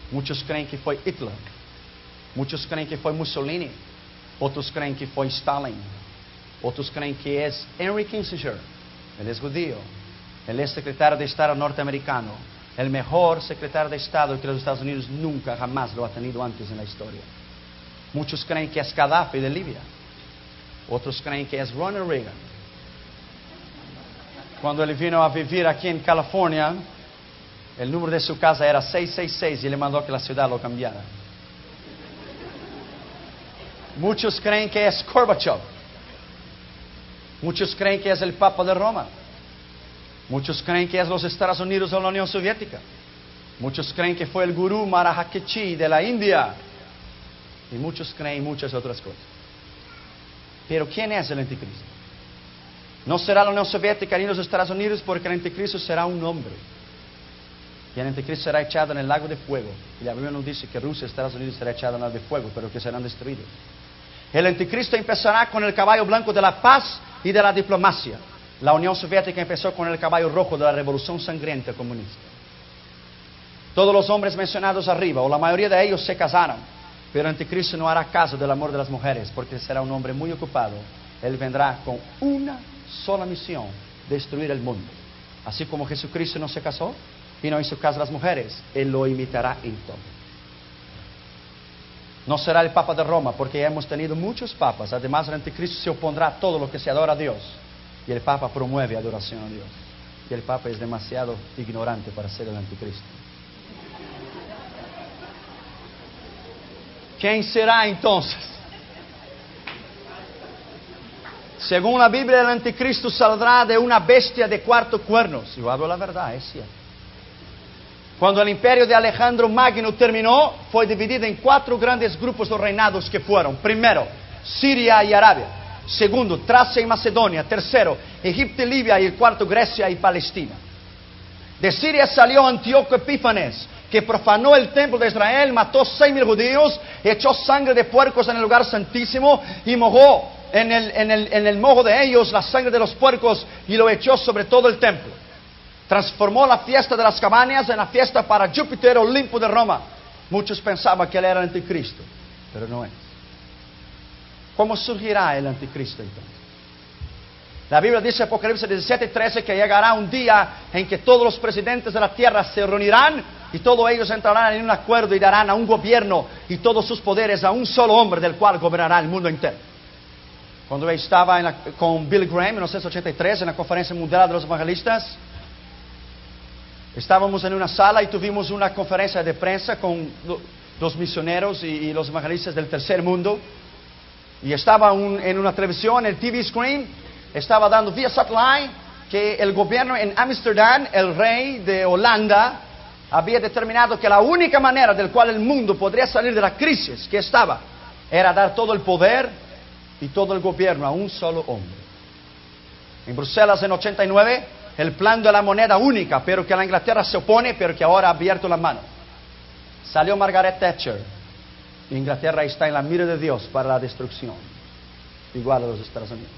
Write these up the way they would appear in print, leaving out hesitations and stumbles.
Muchos creen que fue Hitler. Muchos creen que fue Mussolini. Otros creen que fue Stalin. Otros creen que es Henry Kissinger. Él es judío. Él es secretario de Estado norteamericano. El mejor secretario de Estado que los Estados Unidos nunca, jamás lo ha tenido antes en la historia. Muchos creen que es Gaddafi de Libia. Otros creen que es Ronald Reagan. Cuando él vino a vivir aquí en California, el número de su casa era 666 y le mandó que la ciudad lo cambiara. Muchos creen que es Gorbachev. Muchos creen que es el Papa de Roma. Muchos creen que es los Estados Unidos o la Unión Soviética. Muchos creen que fue el gurú Maharaji de la India. Y muchos creen muchas otras cosas. Pero ¿quién es el anticristo? No será la Unión Soviética ni los Estados Unidos, porque el anticristo será un hombre. Y el anticristo será echado en el lago de fuego. Y la Biblia nos dice que Rusia y Estados Unidos será echado en el lago de fuego, pero que serán destruidos. El anticristo empezará con el caballo blanco de la paz y de la diplomacia. La Unión Soviética empezó con el caballo rojo de la revolución sangrienta comunista. Todos los hombres mencionados arriba, o la mayoría de ellos, se casaron. Pero el anticristo no hará caso del amor de las mujeres, porque será un hombre muy ocupado. Él vendrá con una sola misión: destruir el mundo. Así como Jesucristo no se casó y no hizo caso a las mujeres, Él lo imitará en todo. No será el Papa de Roma, porque hemos tenido muchos papas. Además, el anticristo se opondrá a todo lo que se adora a Dios. Y el Papa promueve adoración a Dios. Y el Papa es demasiado ignorante para ser el anticristo. ¿Quién será entonces? Según la Biblia, el anticristo saldrá de una bestia de 4 cuernos. Yo hablo la verdad, es cierto. Cuando el imperio de Alejandro Magno terminó, fue dividido en 4 grandes grupos de reinados que fueron: primero, Siria y Arabia; segundo, Tracia y Macedonia; tercero, Egipto y Libia; y el cuarto, Grecia y Palestina. De Siria salió Antíoco Epífanes, que profanó el templo de Israel, mató 6,000 judíos, echó sangre de puercos en el lugar santísimo y mojó en el mojo de ellos la sangre de los puercos y lo echó sobre todo el templo. Transformó la fiesta de las cabañas en la fiesta para Júpiter Olimpo de Roma. Muchos pensaban que él era el anticristo, pero no es. ¿Cómo surgirá el anticristo entonces? La Biblia dice en Apocalipsis 17:13 que llegará un día en que todos los presidentes de la tierra se reunirán y todos ellos entrarán en un acuerdo y darán a un gobierno y todos sus poderes a un solo hombre, del cual gobernará el mundo entero. Cuando yo estaba con Billy Graham en 1983 en la Conferencia Mundial de los Evangelistas, estábamos en una sala y tuvimos una conferencia de prensa con los misioneros y los evangelistas del tercer mundo. Y estaba en una televisión, el TV screen, estaba dando vía satellite que el gobierno en Ámsterdam, el rey de Holanda, había determinado que la única manera del cual el mundo podría salir de la crisis que estaba era dar todo el poder y todo el gobierno a un solo hombre. En Bruselas en 89, el plan de la moneda única, pero que la Inglaterra se opone, pero que ahora ha abierto la mano. Salió Margaret Thatcher. Inglaterra está en la mira de Dios para la destrucción, igual a los Estados Unidos.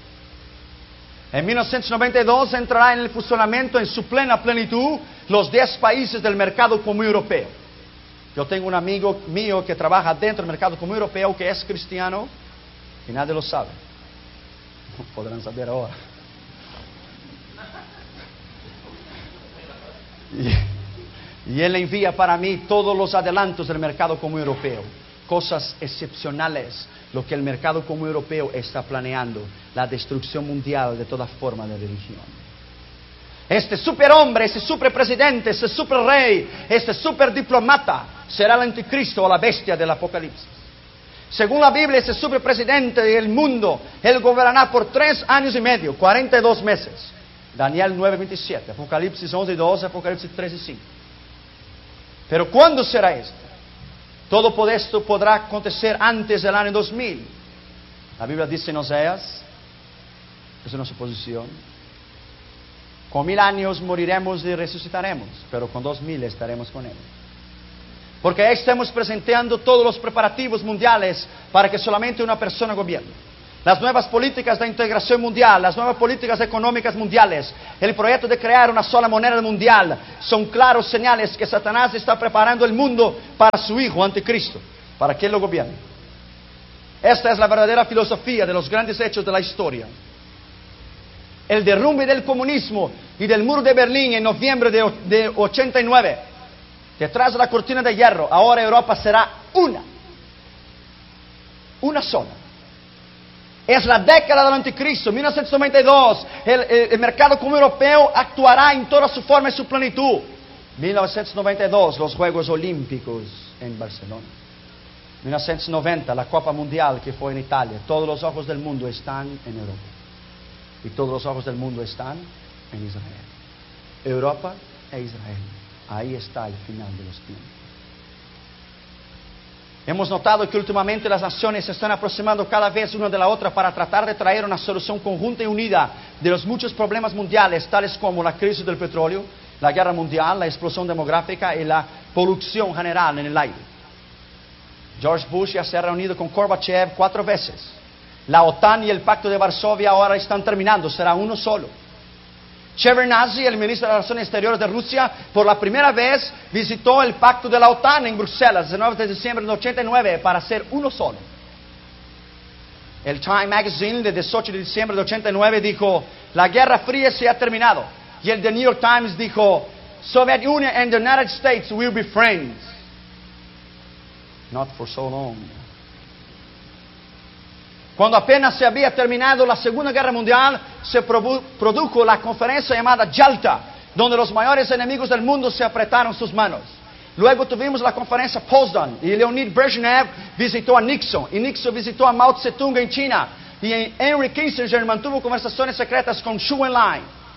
En 1992 entrará en el funcionamiento en su plena plenitud los 10 países del mercado común europeo. Yo tengo un amigo mío que trabaja dentro del mercado común europeo, que es cristiano, y nadie lo sabe. Podrán saber ahora. Y él envía para mí todos los adelantos del mercado común europeo. Cosas excepcionales, lo que el mercado común europeo está planeando: la destrucción mundial de toda forma de religión. Este superhombre, este superpresidente, este superrey, este superdiplomata será el anticristo o la bestia del Apocalipsis. Según la Biblia, este superpresidente del mundo, él gobernará por 3 años y medio, 42 meses. Daniel 9:27, Apocalipsis 11:12, Apocalipsis 13:5. Pero ¿cuándo será esto? Todo esto podrá acontecer antes del año 2000. La Biblia dice en Oseas, es una suposición: con 1000 años moriremos y resucitaremos, pero con 2000 estaremos con Él. Porque ahí estamos presentando todos los preparativos mundiales para que solamente una persona gobierne. las nuevas políticas de integración mundial, las nuevas políticas económicas mundiales, el proyecto de crear una sola moneda mundial, son claros señales que Satanás está preparando el mundo para su hijo anticristo, para que él lo gobierne. Esta es la verdadera filosofía de los grandes hechos de la historia. El derrumbe del comunismo y del muro de Berlín en noviembre de 89, detrás de la cortina de hierro, ahora Europa será una sola. Es la década del anticristo, 1992, el mercado común europeo actuará en toda su forma y su plenitud. 1992, los Juegos Olímpicos en Barcelona. 1990, la Copa Mundial que fue en Italia. Todos los ojos del mundo están en Europa. Y todos los ojos del mundo están en Israel. Europa e Israel. Ahí está el final de los tiempos. Hemos notado que últimamente las naciones se están aproximando cada vez una de la otra para tratar de traer una solución conjunta y unida de los muchos problemas mundiales, tales como la crisis del petróleo, la guerra mundial, la explosión demográfica y la polución general en el aire. George Bush ya se ha reunido con Gorbachev 4 veces. La OTAN y el Pacto de Varsovia ahora están terminando, será uno solo. Shevardnadze, el ministro de Relaciones Exteriores de Rusia, por la primera vez visitó el Pacto de la OTAN en Bruselas, el 19 de diciembre de 89, para ser uno solo. El Time Magazine, de 18 de diciembre de 89, dijo, la Guerra Fría se ha terminado. Y el The New York Times dijo, Soviet Union and the United States will be friends. Not for so long. Cuando apenas se había terminado la Segunda Guerra Mundial, se produjo la conferencia llamada Yalta, donde los mayores enemigos del mundo se apretaron sus manos. Luego tuvimos la conferencia Potsdam, y Leonid Brezhnev visitó a Nixon, y Nixon visitó a Mao Zedong en China, y Henry Kissinger mantuvo conversaciones secretas con Zhou Enlai.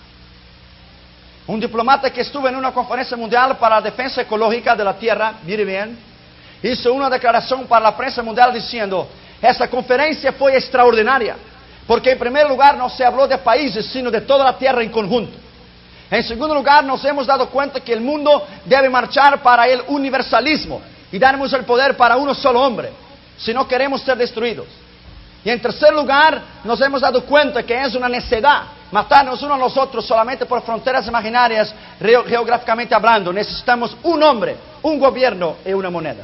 Un diplomata que estuvo en una conferencia mundial para la defensa ecológica de la Tierra, mire bien, hizo una declaración para la prensa mundial diciendo, esta conferencia fue extraordinaria, porque en primer lugar no se habló de países, sino de toda la Tierra en conjunto. En segundo lugar, nos hemos dado cuenta que el mundo debe marchar para el universalismo y darnos el poder para uno solo hombre, si no queremos ser destruidos. Y en tercer lugar, nos hemos dado cuenta que es una necedad matarnos uno a los otros solamente por fronteras imaginarias, geográficamente hablando. Necesitamos un hombre, un gobierno y una moneda.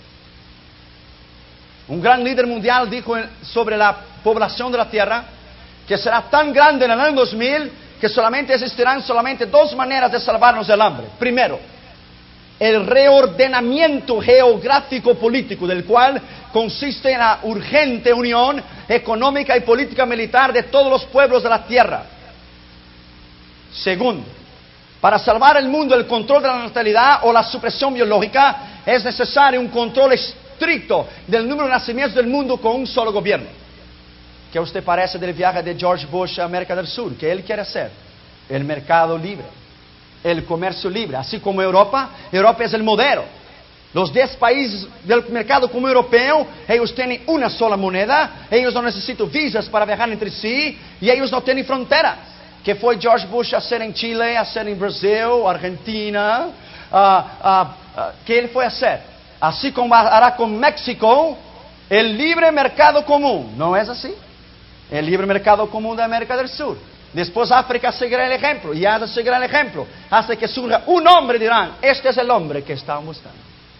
Un gran líder mundial dijo sobre la población de la Tierra que será tan grande en el año 2000 que solamente existirán dos maneras de salvarnos del hambre. Primero, el reordenamiento geográfico político, del cual consiste en la urgente unión económica y política militar de todos los pueblos de la Tierra. Segundo, para salvar el mundo, el control de la natalidad o la supresión biológica, es necesario un control estricto del número de nacimientos del mundo con un solo gobierno. ¿Qué usted parece del viaje de George Bush a América del Sur? ¿Qué él quiere hacer? El mercado libre, el comercio libre, así como Europa es el modelo. Los 10 países del mercado común europeo, ellos tienen una sola moneda, ellos no necesitan visas para viajar entre sí, y ellos no tienen fronteras. ¿Qué fue George Bush a hacer en Chile, a hacer en Brasil, Argentina? ¿Qué él fue a hacer? Así como hará con México, el libre mercado común. ¿No es así? El libre mercado común de América del Sur. Después África seguirá el ejemplo, y Asia seguirá el ejemplo, hasta que surja un hombre y dirán, este es el hombre que estamos buscando.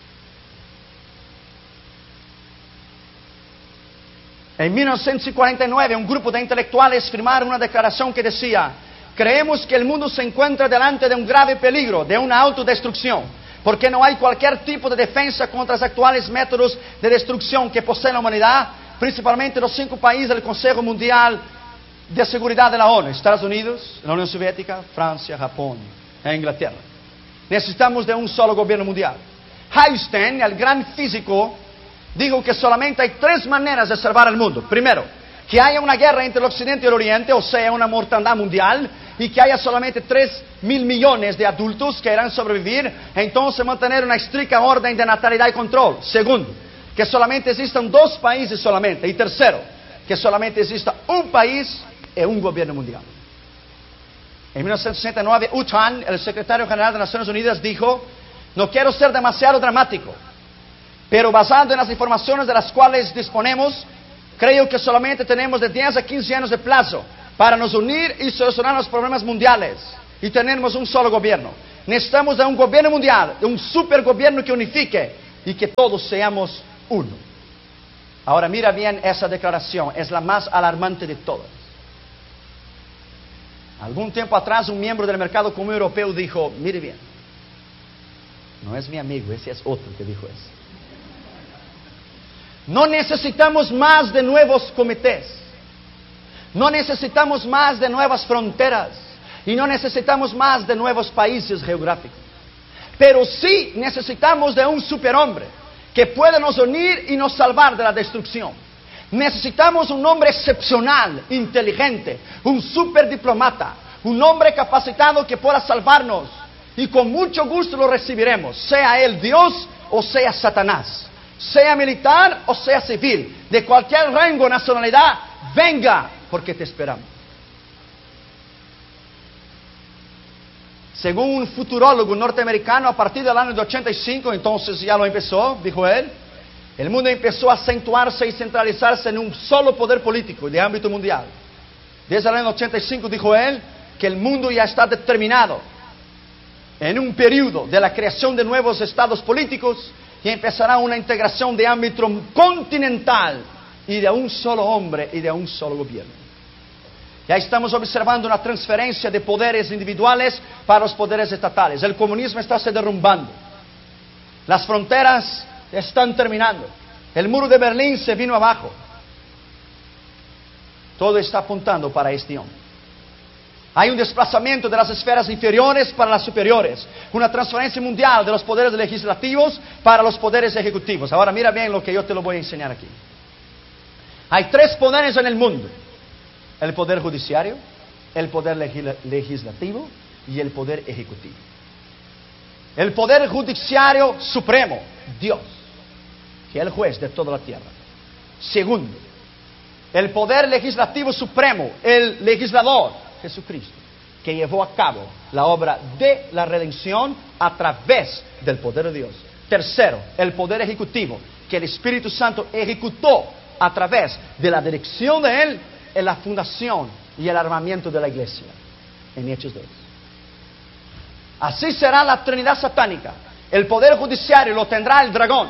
En 1949, un grupo de intelectuales firmaron una declaración que decía, creemos que el mundo se encuentra delante de un grave peligro, de una autodestrucción, porque no hay cualquier tipo de defensa contra los actuales métodos de destrucción que posee la humanidad, principalmente los 5 países del Consejo Mundial de Seguridad de la ONU, Estados Unidos, la Unión Soviética, Francia, Japón e Inglaterra. Necesitamos de un solo gobierno mundial. Einstein, el gran físico, dijo que solamente hay 3 maneras de salvar el mundo. Primero, que haya una guerra entre el Occidente y el Oriente, o sea, una mortandad mundial, y que haya solamente 3.000 millones de adultos que irán a sobrevivir, entonces mantener una estricta orden de natalidad y control. Segundo, que solamente existan 2 países solamente. Y tercero, que solamente exista un país y un gobierno mundial. En 1969, U Thant, el secretario general de Naciones Unidas, dijo, no quiero ser demasiado dramático, pero basado en las informaciones de las cuales disponemos, Creo que solamente tenemos de 10 a 15 años de plazo para nos unir y solucionar los problemas mundiales. Y tenemos un solo gobierno. Necesitamos de un gobierno mundial, de un supergobierno que unifique y que todos seamos uno. Ahora mira bien esa declaración, es la más alarmante de todas. Algún tiempo atrás un miembro del Mercado Común Europeo dijo, mire bien, no es mi amigo, ese es otro que dijo eso. No necesitamos más de nuevos comités, no necesitamos más de nuevas fronteras y no necesitamos más de nuevos países geográficos. Pero sí necesitamos de un superhombre que pueda nos unir y nos salvar de la destrucción. Necesitamos un hombre excepcional, inteligente, un superdiplomata, un hombre capacitado que pueda salvarnos. Y con mucho gusto lo recibiremos, sea él Dios o sea Satanás, sea militar o sea civil, de cualquier rango o nacionalidad, venga, porque te esperamos. Según un futurólogo norteamericano, a partir del año de 85, entonces ya lo empezó, dijo él, el mundo empezó a acentuarse y centralizarse en un solo poder político de ámbito mundial. Desde el año 85, dijo él, que el mundo ya está determinado en un periodo de la creación de nuevos estados políticos y empezará una integración de ámbito continental y de un solo hombre y de un solo gobierno. Ya estamos observando una transferencia de poderes individuales para los poderes estatales. El comunismo está se derrumbando. Las fronteras están terminando. El muro de Berlín se vino abajo. Todo está apuntando para este hombre. Hay un desplazamiento de las esferas inferiores para las superiores. Una transferencia mundial de los poderes legislativos para los poderes ejecutivos. Ahora mira bien lo que yo te lo voy a enseñar aquí. Hay 3 poderes en el mundo. El poder judiciario, el poder legislativo y el poder ejecutivo. El poder judiciario supremo, Dios, que es el juez de toda la tierra. Segundo, el poder legislativo supremo, el legislador, Jesucristo, que llevó a cabo la obra de la redención a través del poder de Dios. Tercero, el poder ejecutivo, que el Espíritu Santo ejecutó a través de la dirección de Él en la fundación y el armamiento de la iglesia, en Hechos 2. Así será la Trinidad satánica. El poder judiciario lo tendrá el dragón.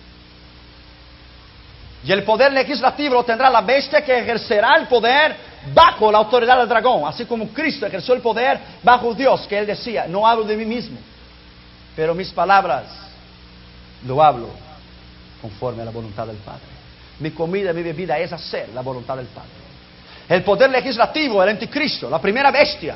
Y el poder legislativo lo tendrá la bestia, que ejercerá el poder bajo la autoridad del dragón. Así como Cristo ejerció el poder bajo Dios, que Él decía, no hablo de mí mismo, pero mis palabras lo hablo conforme a la voluntad del Padre. Mi comida y mi bebida es hacer la voluntad del Padre. El poder legislativo, el anticristo, la primera bestia,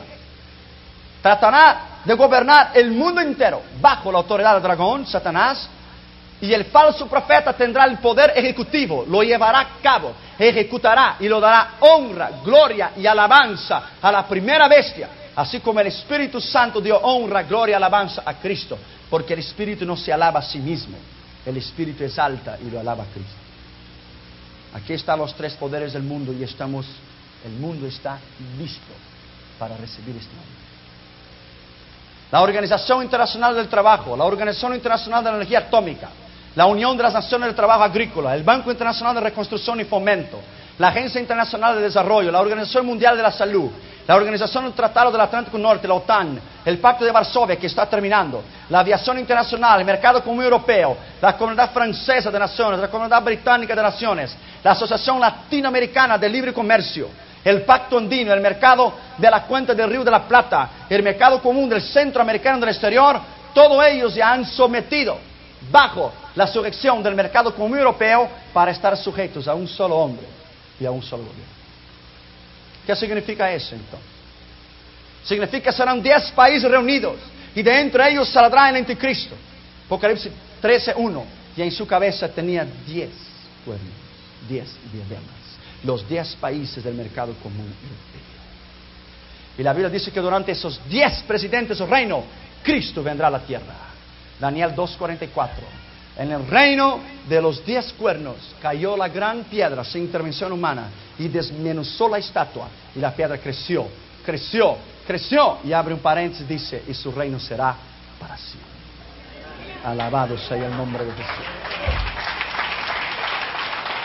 tratará de gobernar el mundo entero bajo la autoridad del dragón, Satanás, y el falso profeta tendrá el poder ejecutivo, lo llevará a cabo, ejecutará y lo dará honra, gloria y alabanza a la primera bestia, así como el Espíritu Santo dio honra, gloria y alabanza a Cristo, porque el Espíritu no se alaba a sí mismo, el Espíritu exalta y lo alaba a Cristo. Aquí están los 3 poderes del mundo y el mundo está listo para recibir este hombre. La Organización Internacional del Trabajo, la Organización Internacional de la Energía Atómica, la Unión de las Naciones del Trabajo Agrícola, el Banco Internacional de Reconstrucción y Fomento, la Agencia Internacional de Desarrollo, la Organización Mundial de la Salud, la Organización del Tratado del Atlántico Norte, la OTAN, el Pacto de Varsovia, que está terminando, la Aviación Internacional, el Mercado Común Europeo, la Comunidad Francesa de Naciones, la Comunidad Británica de Naciones, la Asociación Latinoamericana de Libre Comercio, el Pacto Andino, el Mercado de la Cuenca del Río de la Plata, el Mercado Común del Centro Americano del Exterior, todos ellos ya han sometido bajo la sujeción del Mercado Común Europeo para estar sujetos a un solo hombre y a un solo gobierno. ¿Qué significa eso entonces? Significa que serán 10 países reunidos y de entre ellos saldrá el anticristo. Apocalipsis 13:1. Y en su cabeza tenía 10 cuernos, 10 diademas. Los 10 países del mercado común europeo. Y la Biblia dice que durante esos 10 presidentes del reino, Cristo vendrá a la tierra. Daniel 2:44. En el reino de los 10 cuernos cayó la gran piedra sin intervención humana y desmenuzó la estatua y la piedra creció, creció, creció. Y abre un paréntesis, dice, y su reino será para siempre. Alabado sea el nombre de Jesús.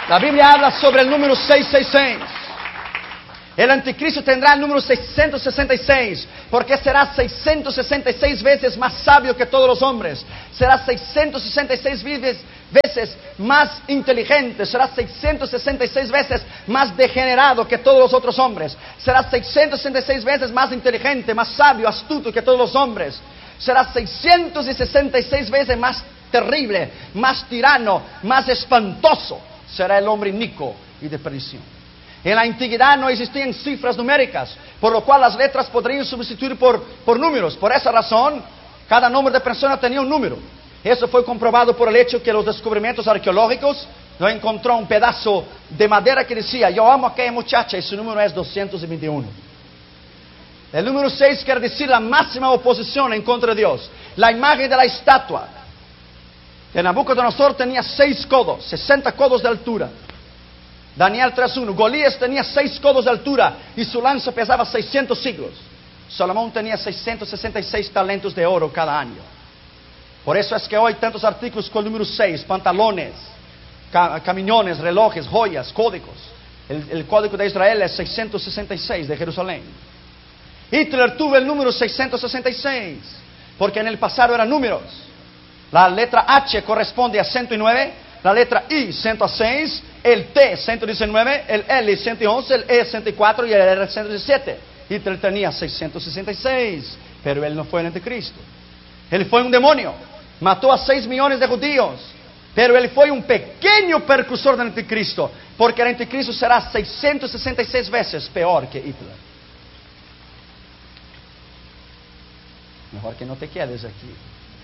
La Biblia habla sobre el número 666. El anticristo tendrá el número 666, porque será 666 veces más sabio que todos los hombres. Será 666 veces más inteligente. Será 666 veces más degenerado que todos los otros hombres. Será 666 veces más inteligente, más sabio, astuto que todos los hombres. Será 666 veces más terrible, más tirano, más espantoso. Será el hombre inicuo y de perdición. En la antigüedad no existían cifras numéricas, por lo cual las letras podrían sustituir por números. Por esa razón, cada nombre de persona tenía un número. Eso fue comprobado por el hecho que los descubrimientos arqueológicos no encontró un pedazo de madera que decía: yo amo a aquella muchacha, y su número es 221. El número 6 quiere decir la máxima oposición en contra de Dios. La imagen de la estatua de Nabucodonosor tenía 6 codos, 60 codos de altura. Daniel 3:1. Goliat tenía 6 codos de altura y su lanza pesaba 600 siglos. Salomón tenía 666 talentos de oro cada año. Por eso es que hoy tantos artículos con el número 6, pantalones, camiones, relojes, joyas, códigos. El código de Israel es 666 de Jerusalén. Hitler tuvo el número 666 porque en el pasado eran números. La letra H corresponde a 109, la letra I 106, el T 119, el L 111, el E 104 y el R 117. Hitler tenía 666, pero él no fue el anticristo. Él fue un demonio, mató a 6 millones de judíos, pero él fue un pequeño precursor del anticristo, porque el anticristo será 666 veces peor que Hitler. Mejor que no te quedes aquí.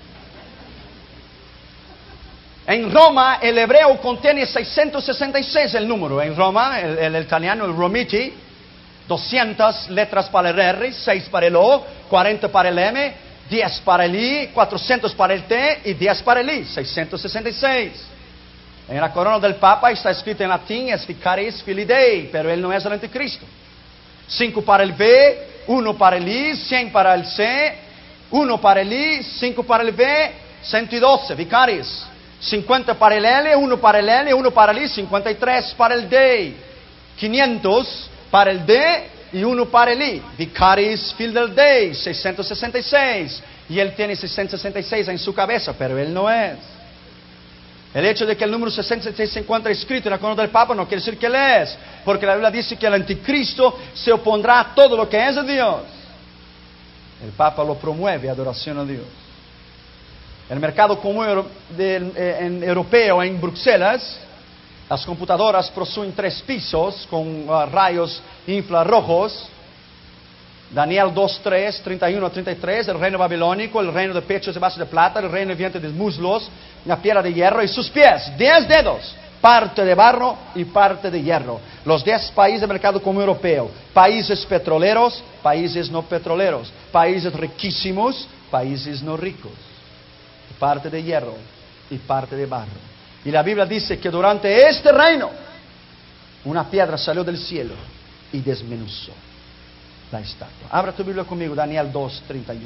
En Roma, el hebreo contiene 666 el número. En Roma, el italiano, el Romiti, 200 letras para el R, 6 para el O, 40 para el M, 10 para el I, 400 para el T y 10 para el I, 666. En la corona del Papa está escrito en latín, es Vicaris Filii Dei, pero él no es el anticristo. 5 para el V, 1 para el I, 100 para el C, 1 para el I, 5 para el V, 112, Vicaris. 50 para el L, 1 para el L, 1 para el I, 53 para el D, 500 para el D y 1 para el I. Vicaris Filii Dei, 666. Y él tiene 666 en su cabeza, pero él no es. El hecho de que el número 666 se encuentre escrito en la corona del Papa no quiere decir que él es, porque la Biblia dice que el anticristo se opondrá a todo lo que es de Dios. El Papa lo promueve, adoración a Dios. El mercado común europeo en Bruselas, las computadoras poseen 3 pisos con rayos infrarrojos. Daniel 2:3, 31-33, el reino babilónico, el reino de pechos y vasos de plata, el reino de vientre de muslos, la piedra de hierro y sus pies, 10 dedos, parte de barro y parte de hierro. Los 10 países del mercado común europeo, países petroleros, países no petroleros, países riquísimos, países no ricos. Parte de hierro y parte de barro. Y la Biblia dice que durante este reino una piedra salió del cielo y desmenuzó la estatua. Abra tu Biblia conmigo, Daniel 2:31.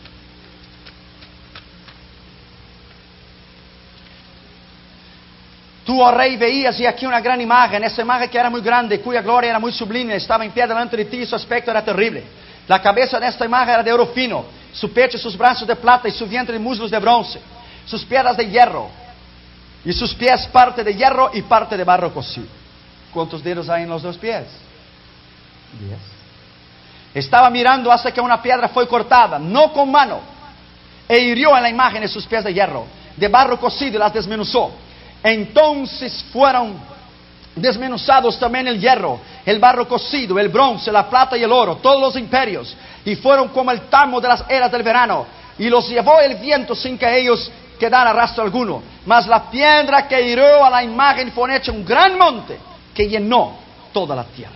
Tú, oh rey, veías y aquí una gran imagen, esa imagen que era muy grande, cuya gloria era muy sublime, estaba en pie delante de ti y su aspecto era terrible. La cabeza de esta imagen era de oro fino, su pecho y sus brazos de plata y su vientre y muslos de bronce, sus piernas de hierro y sus pies parte de hierro y parte de barro cocido. ¿Cuántos dedos hay en los 2 pies? 10. Estaba mirando hasta que una piedra fue cortada, no con mano, e hirió en la imagen de sus pies de hierro, de barro cocido, y las desmenuzó. Entonces fueron desmenuzados también el hierro, el barro cocido, el bronce, la plata y el oro, todos los imperios, y fueron como el tamo de las eras del verano, y los llevó el viento sin que ellos quedara rastro alguno. Mas la piedra que hirió a la imagen fue hecha un gran monte que llenó toda la tierra.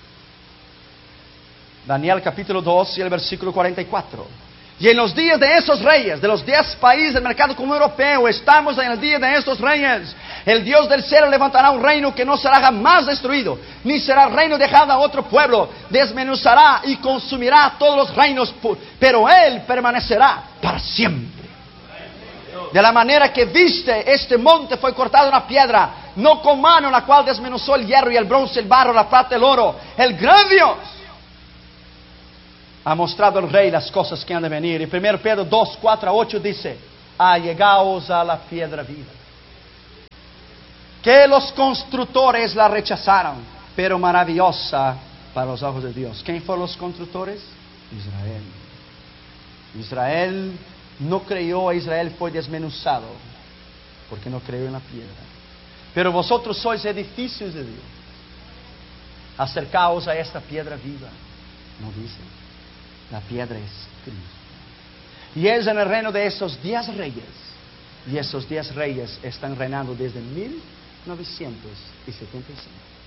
Daniel capítulo 2 y el versículo 44. Y en los días de esos reyes, de los 10 países del mercado común europeo, estamos en el día de estos reyes. El Dios del cielo levantará un reino que no será jamás destruido, ni será reino dejado a otro pueblo. Desmenuzará y consumirá todos los reinos, pero Él permanecerá para siempre. De la manera que viste, este monte fue cortado en una piedra, no con mano, la cual desmenuzó el hierro y el bronce, el barro, la plata, el oro. El gran Dios ha mostrado al rey las cosas que han de venir. Y 1 Pedro 2, 4 a 8 dice: allegaos a la piedra viva, que los constructores la rechazaron, pero maravillosa para los ojos de Dios. ¿Quién fueron los constructores? Israel. Israel no creyó, Israel fue desmenuzado porque no creyó en la piedra. Pero vosotros sois edificios de Dios. Acercaos a esta piedra viva. No dice, la piedra es Cristo. Y es en el reino de esos 10 reyes. Y esos 10 reyes están reinando desde 1975.